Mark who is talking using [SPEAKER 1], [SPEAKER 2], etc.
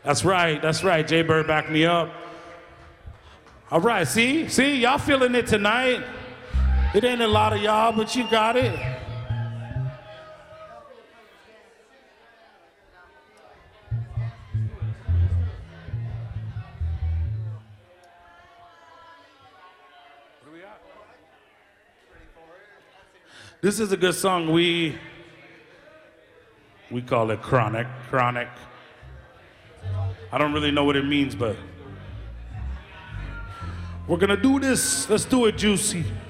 [SPEAKER 1] That's right. Jay Bird backed me up. All right, see, y'all feeling it tonight. It ain't a lot of y'all, but you got it. This is a good song. We call it Chronic. I don't really know what it means, but we're gonna do this. Let's do it, Juicy.